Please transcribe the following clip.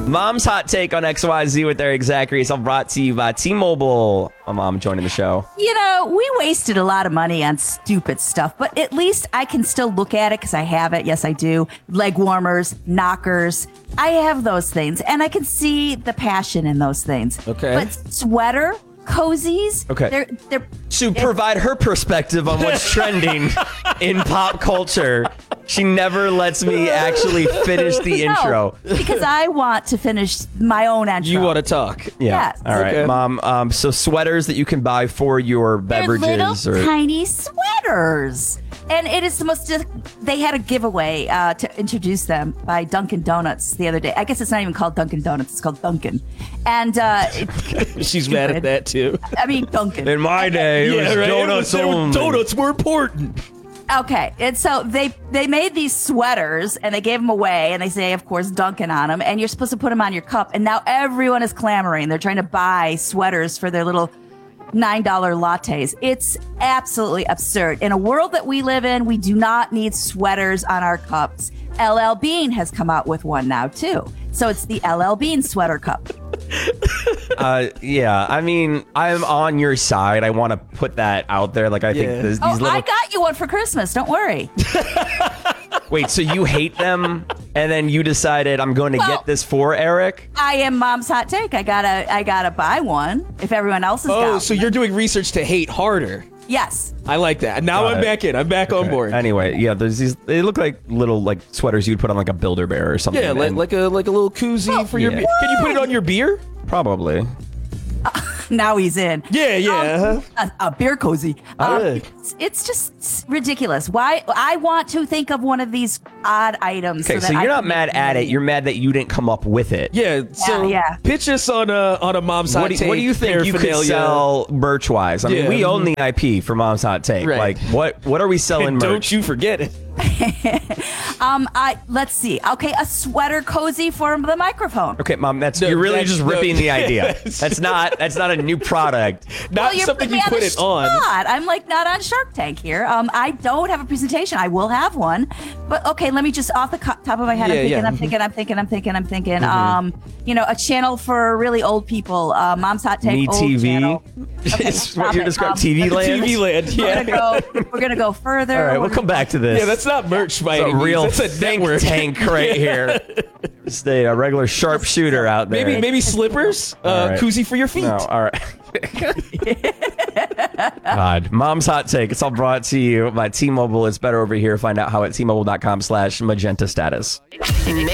Mom's hot take on XYZ with Eric Zachary is all brought to you by T-Mobile. My mom joining the show. You know, we wasted a lot of money on stupid stuff, but at least I can still look at it because I have it. Yes, I do. Leg warmers, knockers. I have those things, and I can see the passion in those things. Okay. But sweater, cozies. Okay. They're To provide her perspective on what's trending in pop culture, she never lets me actually finish the intro. because I want to finish my own intro. You want to talk? Yeah. Yes. All right, Okay. Mom. So sweaters that you can buy for your They're beverages, little or tiny sweaters. And it is the most. They had a giveaway to introduce them by Dunkin' Donuts the other day. I guess it's not even called Dunkin' Donuts; it's called Dunkin'. And She's mad at that too. I mean Dunkin'. in my day, it was donuts only. Donuts were important. Okay, and so they made these sweaters and they gave them away, and they say, of course, Dunkin' on them, and you're supposed to put them on your cup. And now everyone is clamoring; they're trying to buy sweaters for their little $9 lattes. It's absolutely absurd. In a world that we live in, we do not need sweaters on our cups. LL Bean has come out with one now too. So it's the LL Bean sweater cup. Yeah, I mean, I'm on your side. I want to put that out there. Like, I think these little. I got you one for Christmas. Don't worry. Wait, so you hate them, and then you decided I'm going to get this for Eric? I am Mom's hot take. I gotta buy one if everyone else has got Oh, one. so you're doing research to hate harder. Yes. I like that. Now Got I'm it. back in. I'm back on board. Anyway, yeah, there's these. They look like little sweaters you'd put on like a Build-A-Bear or something. Yeah, like a little koozie for your yeah. beer. Can you put it on your beer? Probably. Now he's in. Yeah. A beer cozy. Yeah. It's just ridiculous. Why? I want to think of one of these odd items. Okay, so that you're I not can mad make at it. money. You're mad that you didn't come up with it. Yeah. So yeah. pitch us on a mom's hot take. What do you think you could paraphernalia. sell merch-wise? I mean, Yeah. we own the IP for Mom's Hot Take. Right. Like, what are we selling And merch? don't you forget it. Let's see. Okay, a sweater cozy for the microphone. Okay, Mom, No, you're really that's- just no. ripping the idea. Yes. That's not a new product. Not You're something putting you me put the it on. spot. I'm like not on Shark Tank here. I don't have a presentation. I will have one, but okay. Let me just off the top of my head. Yeah, I'm thinking. A channel for really old people. Mom's hot take. Me old TV. channel. Okay, Is what stop you're it. describing. TV land. TV land. Yeah. We're gonna go further. All right, we'll come back to this. Yeah, that's not merch by It's any a real means. That's a think network. tank right here. Just a regular sharpshooter out there. Maybe slippers. All right. Koozie for your feet. No, all right. God, Mom's hot take. It's all brought to you by T-Mobile. It's better over here. Find out how at T-Mobile.com/magenta status.